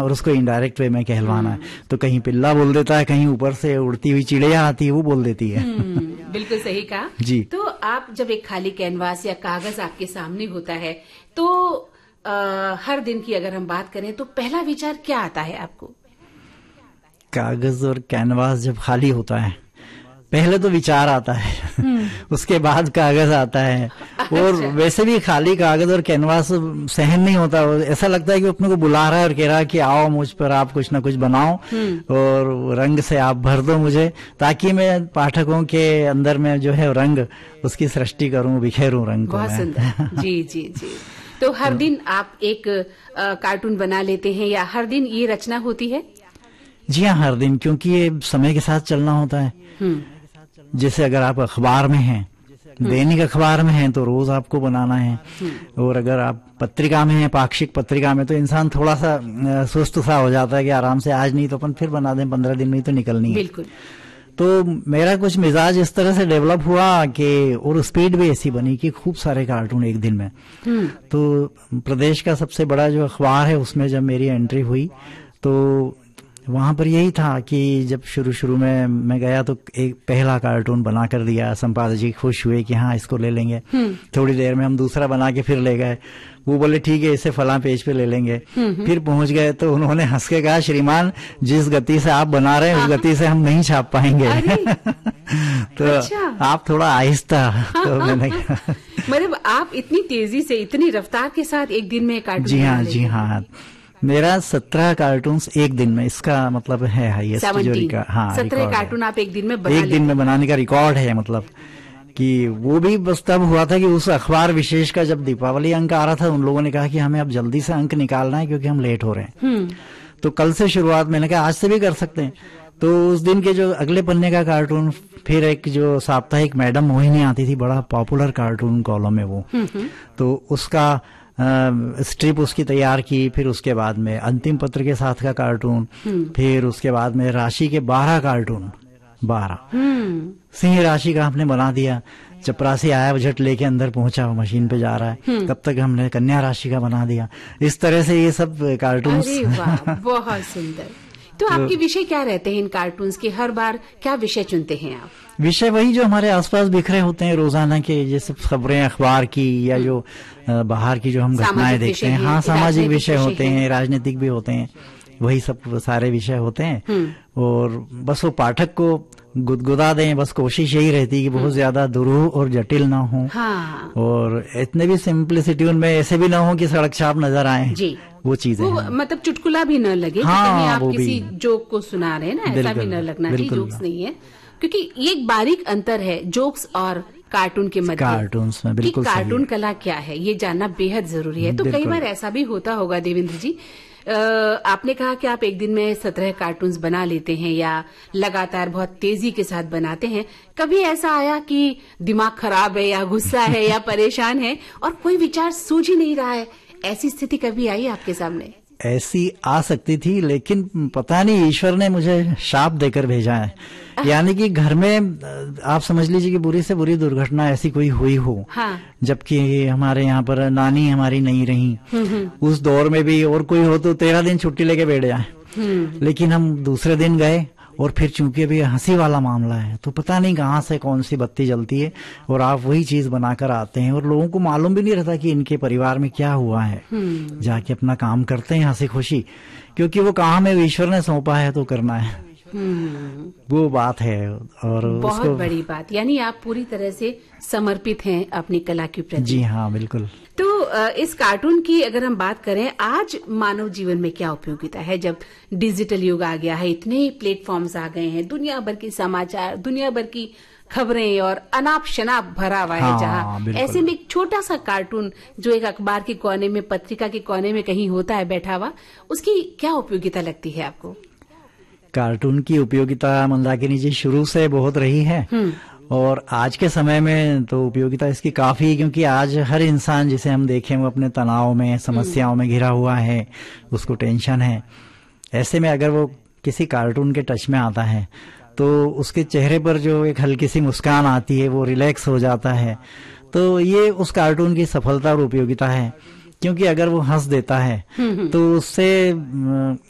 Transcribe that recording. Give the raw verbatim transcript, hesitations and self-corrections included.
और उसको indirect way में कहलवाना है। तो कहीं पिल्ला बोल देता है, कहीं ऊपर से उड़ती हुई चिड़िया आती है वो बोल देती है। बिल्कुल सही कहा जी। तो आप जब एक खाली कैनवास या कागज आपके सामने होता है तो आ, हर दिन की अगर हम बात करें तो पहला विचार क्या आता है आपको? कागज और कैनवास जब खाली होता है पहले तो विचार आता है उसके बाद कागज आता है। और अच्छा। वैसे भी खाली कागज और कैनवास सहन नहीं होता, ऐसा लगता है कि अपने को बुला रहा है और कह रहा है कि आओ मुझ पर आप कुछ ना कुछ बनाओ और रंग से आप भर दो मुझे, ताकि मैं पाठकों के अंदर में जो है रंग उसकी सृष्टि करूं, बिखेरूं रंग को। बहुत सुंदर। जी जी जी। तो हर दिन आप एक आ, कार्टून बना लेते हैं या हर दिन ये रचना होती है? जी हाँ, हर दिन, क्योंकि ये समय के साथ चलना होता है। जैसे अगर आप अखबार में हैं, दैनिक अखबार में हैं तो रोज आपको बनाना है, और अगर आप पत्रिका में हैं, पाक्षिक पत्रिका में, तो इंसान थोड़ा सा सुस्त सा हो जाता है कि आराम से आज नहीं तो अपन फिर बना दें, पंद्रह दिन में ही तो निकलनी है। बिल्कुल। तो मेरा कुछ मिजाज इस तरह से डेवलप हुआ कि, और स्पीड भी ऐसी बनी कि खूब सारे कार्टून एक दिन में। तो प्रदेश का सबसे बड़ा जो अखबार है उसमें जब मेरी एंट्री हुई तो वहां पर यही था कि जब शुरू शुरू में मैं गया तो एक पहला कार्टून बना कर दिया, संपादक जी खुश हुए कि हाँ इसको ले लेंगे। थोड़ी देर में हम दूसरा बना के फिर ले गए, वो बोले ठीक है इसे फला पेज पे ले लेंगे। फिर पहुंच गए तो उन्होंने हंस के कहा श्रीमान जिस गति से आप बना रहे हैं उस गति से हम नहीं छाप पाएंगे। तो अच्छा। आप थोड़ा आहिस्ता। तो मैंने कहा मतलब आप इतनी तेजी से, इतनी रफ्तार के साथ एक दिन में कार्टून? जी हाँ, जी हाँ, मेरा सत्रह कार्टून्स एक दिन में, इसका मतलब है हाईएस्ट जो रिकॉर्ड। हाँ, सत्रह कार्टून आप एक दिन में बना एक दिन में बनाने का रिकॉर्ड है। मतलब कि वो भी बस तब हुआ था कि उस अखबार विशेष का जब दीपावली अंक आ रहा था, उन लोगों ने कहा कि हमें अब जल्दी से अंक निकालना है क्योंकि हम लेट हो रहे हैं। तो कल से शुरुआत, मैंने कहा आज से भी कर सकते हैं। तो उस दिन के जो अगले पन्ने का कार्टून, फिर एक जो साप्ताहिक मैडम मोहिनी आती थी, बड़ा पॉपुलर कार्टून कॉलम है वो, तो उसका स्ट्रिप उसकी तैयार की। फिर उसके बाद में अंतिम पत्र के साथ का कार्टून, फिर उसके बाद में राशि के बारह कार्टून, बारह सिंह राशि का हमने बना दिया। चपरासी आया, झट लेके अंदर पहुंचा, वो मशीन पे जा रहा है, तब तक हमने कन्या राशि का बना दिया। इस तरह से ये सब कार्टून। बहुत सुंदर। तो आपके विषय क्या रहते हैं इन कार्टून्स के? हर बार क्या विषय चुनते हैं आप? विषय वही जो हमारे आसपास बिखरे होते हैं रोजाना के, जैसे खबरें अखबार की या जो बाहर की जो हम घटनाएं देखते हैं। हाँ, सामाजिक विषय होते हैं, राजनीतिक भी होते हैं, वही सब सारे विषय होते हैं। और बस वो पाठक को गुदगुदा दें, बस कोशिश यही रहती है कि बहुत ज्यादा दुरूह और जटिल ना हो। हाँ। और इतने भी सिंप्लिसिटी उनमें ऐसे भी ना हो कि सड़क छाप नजर आए जी। वो चीजें वो, मतलब चुटकुला भी न लगे। हाँ, कि कहीं आप वो किसी जोक को सुना रहे हैं ना, ऐसा भी न लगना चाहिए जोक्स नहीं है, क्योंकि ये एक बारीक अंतर है जोक्स और कार्टून के मध्य। कार्टून्स में बिल्कुल कि कार्टून कला क्या है ये जानना बेहद जरूरी है। तो कई बार ऐसा भी होता होगा देवेंद्र जी, आ, आपने कहा कि आप एक दिन में सत्रह कार्टून्स बना लेते हैं या लगातार बहुत तेजी के साथ बनाते हैं। कभी ऐसा आया कि दिमाग खराब है या गुस्सा है या परेशान है और कोई विचार सूझ ही नहीं रहा है, ऐसी स्थिति कभी आई आपके सामने? ऐसी आ सकती थी, लेकिन पता नहीं ईश्वर ने मुझे शाप देकर भेजा है। यानी कि घर में आप समझ लीजिए कि बुरी से बुरी दुर्घटना ऐसी कोई हुई हो। हाँ। जबकि हमारे यहाँ पर नानी हमारी नहीं रही उस दौर में भी, और कोई हो तो तेरह दिन छुट्टी लेके बैठ जाए। लेकिन हम दूसरे दिन गए, और फिर चूंकि अभी हंसी वाला मामला है तो पता नहीं कहाँ से कौन सी बत्ती जलती है और आप वही चीज बनाकर आते हैं, और लोगों को मालूम भी नहीं रहता कि इनके परिवार में क्या हुआ है। जाके अपना काम करते हैं हंसी खुशी, क्योंकि वो काम है ईश्वर ने सौंपा है तो करना है। वो बात है। और बहुत बड़ी बात, यानी आप पूरी तरह से समर्पित हैं अपनी कला के प्रति। जी हाँ, बिल्कुल। तो इस कार्टून की अगर हम बात करें, आज मानव जीवन में क्या उपयोगिता है? जब डिजिटल युग आ गया है, इतने प्लेटफॉर्म्स आ गए हैं, दुनिया भर के समाचार, दुनिया भर की खबरें और अनाप शनाप भरा हुआ है। हाँ, जहाँ ऐसे में एक छोटा सा कार्टून जो एक अखबार के कोने में, पत्रिका के कोने में कहीं होता है बैठा हुआ, उसकी क्या उपयोगिता लगती है आपको? कार्टून की उपयोगिता मंदाकिनी जी शुरू से बहुत रही है, और आज के समय में तो उपयोगिता इसकी काफी, क्योंकि आज हर इंसान जिसे हम देखें वो अपने तनाव में, समस्याओं में घिरा हुआ है, उसको टेंशन है। ऐसे में अगर वो किसी कार्टून के टच में आता है तो उसके चेहरे पर जो एक हल्की सी मुस्कान आती है, वो रिलैक्स हो जाता है। तो ये उस कार्टून की सफलता और उपयोगिता है, क्योंकि अगर वो हंस देता है तो उससे